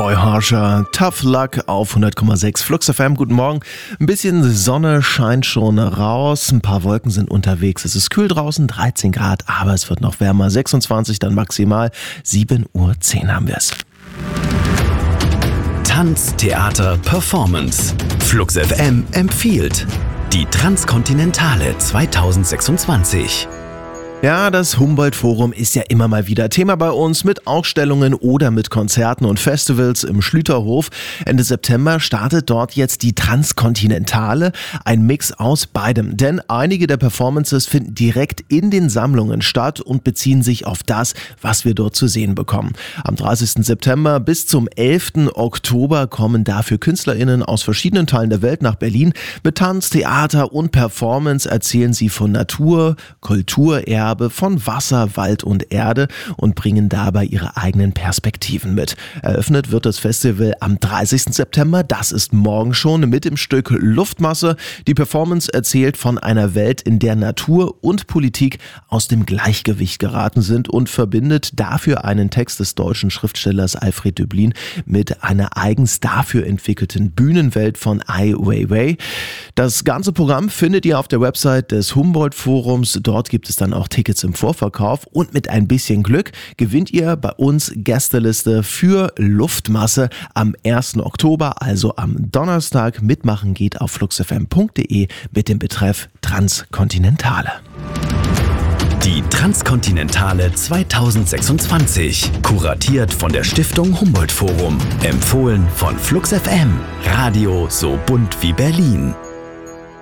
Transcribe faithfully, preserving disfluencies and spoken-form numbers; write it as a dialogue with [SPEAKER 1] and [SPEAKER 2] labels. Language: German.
[SPEAKER 1] Boy Harsher, Tough Luck auf hundert Komma sechs Flux F M. Guten Morgen. Ein bisschen Sonne scheint schon raus, ein paar Wolken sind unterwegs. Es ist kühl draußen, dreizehn Grad, aber es wird noch wärmer. sechsundzwanzig dann maximal, sieben Uhr zehn haben wir es.
[SPEAKER 2] Tanz, Theater, Performance. Flux F M empfiehlt die Transkontinentale zweitausendsechsundzwanzig.
[SPEAKER 1] Ja, das Humboldt-Forum ist ja immer mal wieder Thema bei uns mit Ausstellungen oder mit Konzerten und Festivals im Schlüterhof. Ende September startet dort jetzt die Transkontinentale, ein Mix aus beidem. Denn einige der Performances finden direkt in den Sammlungen statt und beziehen sich auf das, was wir dort zu sehen bekommen. Am dreißigsten September bis zum elften Oktober kommen dafür KünstlerInnen aus verschiedenen Teilen der Welt nach Berlin. Mit Tanz, Theater und Performance erzählen sie von Natur, Kulturerbe, von Wasser, Wald und Erde und bringen dabei ihre eigenen Perspektiven mit. Eröffnet wird das Festival am dreißigsten September, das ist morgen schon, mit dem Stück Luftmasse. Die Performance erzählt von einer Welt, in der Natur und Politik aus dem Gleichgewicht geraten sind und verbindet dafür einen Text des deutschen Schriftstellers Alfred Döblin mit einer eigens dafür entwickelten Bühnenwelt von Ai Weiwei. Das ganze Programm findet ihr auf der Website des Humboldt-Forums. Dort gibt es dann auch Tickets im Vorverkauf und mit ein bisschen Glück gewinnt ihr bei uns Gästeliste für Luftmasse am ersten Oktober, also am Donnerstag. Mitmachen geht auf fluxfm punkt de mit dem Betreff Transkontinentale.
[SPEAKER 2] Die Transkontinentale zweitausendsechsundzwanzig, kuratiert von der Stiftung Humboldt Forum, empfohlen von Flux F M, Radio so bunt wie Berlin.